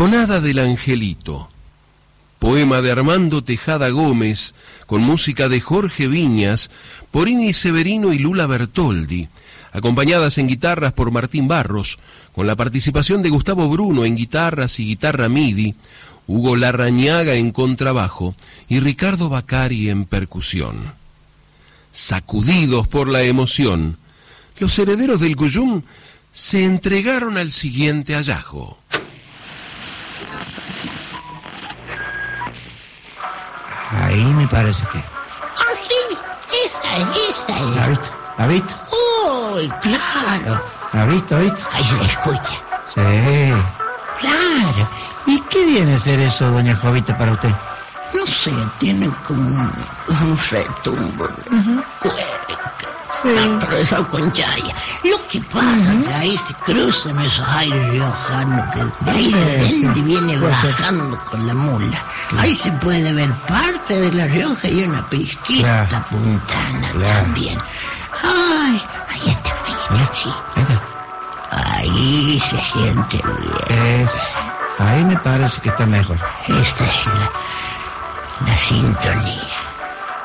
Tonada del Angelito, poema de Armando Tejada Gómez, con música de Jorge Viñas, Porini Severino y Lula Bertoldi, acompañadas en guitarras por Martín Barros, con la participación de Gustavo Bruno en guitarras y guitarra MIDI, Hugo Larrañaga en contrabajo y Ricardo Bacari en percusión. Sacudidos por la emoción, los herederos del Cuyum se entregaron al siguiente hallazgo. Ahí me parece que... Ah, sí, esa es. ¿La has visto? ¿La has visto? ¡Uy, claro! ¿La has visto? Ahí se escucha. Sí. Claro. ¿Y qué viene a ser eso, doña Jovita, para usted? No sé, tiene como un retumbo. Sí. Atravesado con chaya. Lo que pasa es que ahí se cruzan esos aires riojanos que de ahí de donde viene bajando con la mula. Ahí se puede ver parte de La Rioja y una pizquita puntana también. Ay, ahí está, sí. Ahí se siente bien. Ahí me parece que está mejor. Esta es la sintonía.